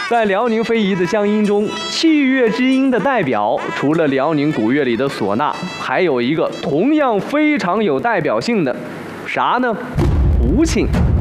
在辽宁非遗的乡音中，器乐之音的代表，除了辽宁古乐里的唢呐，还有一个同样非常有代表性的，啥呢？胡磬。